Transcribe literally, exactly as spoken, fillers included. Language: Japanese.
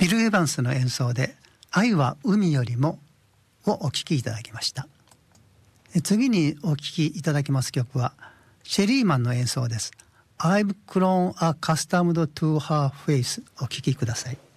ビル・エヴァンスの演奏で愛は海よりもをお聴きいただきました。次にお聴きいただきます曲はシェリーマンの演奏です。 I've grown accustomed to her face お聴きください。